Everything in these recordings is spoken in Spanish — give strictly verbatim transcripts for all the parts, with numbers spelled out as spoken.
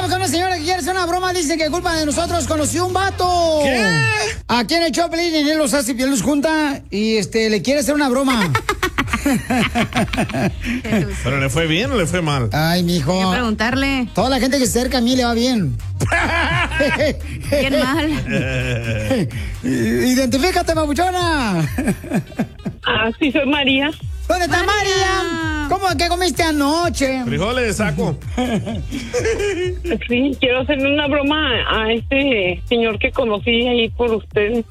vamos con una señora que quiere hacer una broma. Dice que culpa de nosotros conoció un vato. ¿Qué? Aquí en el Choplin, y él los hace y él los junta y este le quiere hacer una broma. ¿Pero le fue bien o le fue mal? Ay, mijo. Hay que preguntarle. Toda la gente que se acerca a mí le va bien. Bien mal. Identifícate, papuchona. Ah, sí, soy María. ¿Dónde está María? María? ¿Cómo que comiste anoche? Frijoles de saco. Sí, quiero hacerle una broma a este señor que conocí ahí por ustedes.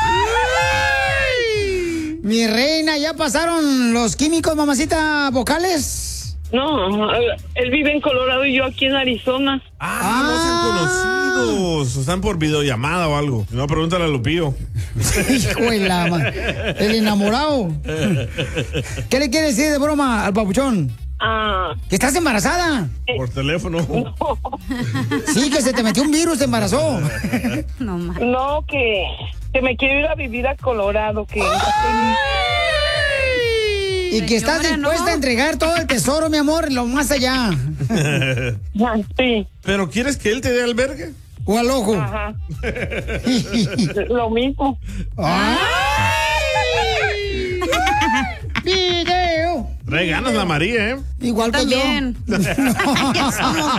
Mi reina, ¿ya pasaron los químicos, mamacita, vocales? No, él vive en Colorado y yo aquí en Arizona. Ah, no sean conocidos. Están por videollamada o algo. No, pregúntale a Lupillo. Hijo de la ma- el enamorado. ¿Qué le quiere decir de broma al papuchón? Ah, ¿Que estás embarazada? Por teléfono. Sí, que se te metió un virus, te embarazó. No más. no, que, que me quiero ir a vivir a Colorado, que... Y que estás Señora, dispuesta no. a entregar todo el tesoro, mi amor, lo más allá. Ah, sí, ¿Pero quieres que él te dé albergue? O al ojo. ajá, lo mismo. ¡Ay! ¡Video! Trae ganas la María, ¿eh? Igual que También. yo. Ya somos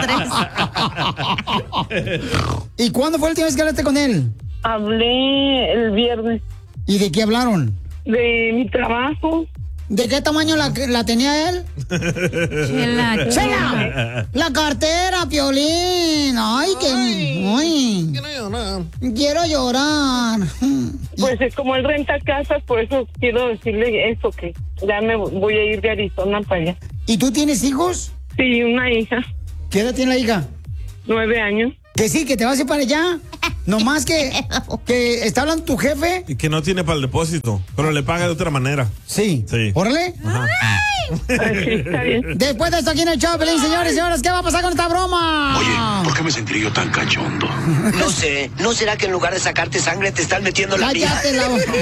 tres. ¿Y cuándo fue la última vez que hablaste con él? Hablé el viernes ¿Y de qué hablaron? de mi trabajo. ¿De qué tamaño la, la tenía él? Chela, ¡Chela! La cartera, Piolín. Ay, que... Ay, Quiero llorar. quiero llorar. Pues es como él renta casas, por eso quiero decirle eso, que ya me voy a ir de Arizona para allá. ¿Y tú tienes hijos? Sí, una hija, ¿Qué edad tiene la hija? nueve años. Que sí, que te vas a ir para allá. Nomás que, que está hablando tu jefe. Y que no tiene para el depósito, pero le paga de otra manera. Sí. Sí. Órale. Ay, sí, está bien. Después de esto aquí en el Choplin, señores y señores, ¿qué va a pasar con esta broma? Oye, ¿por qué me sentí yo tan cachondo? No sé, ¿no será que en lugar de sacarte sangre te están metiendo la mía? Cállate la boca.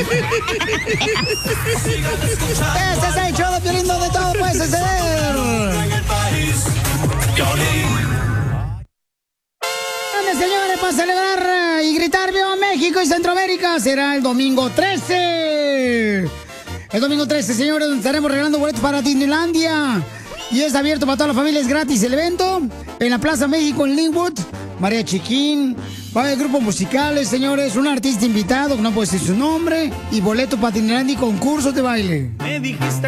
Este es el show de Piolín donde todo puede suceder. Señores, para celebrar eh, y gritar ¡Viva México y Centroamérica! Será el domingo trece. El domingo trece, señores, donde estaremos regalando boletos para Disneylandia. Y es abierto para todas las familias, gratis el evento. En la Plaza México, en Linwood. María Chiquín. Va a haber grupos musicales, señores. Un artista invitado, que no puede decir su nombre. Y boleto para Disneylandia y concursos de baile. Me dijiste